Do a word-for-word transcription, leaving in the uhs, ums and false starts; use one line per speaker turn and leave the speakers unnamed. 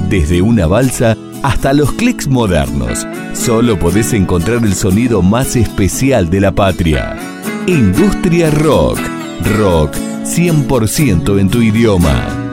Desde una balsa hasta los clics modernos, solo podés encontrar el sonido más especial de la patria. Industria Rock. Rock cien por ciento en tu idioma.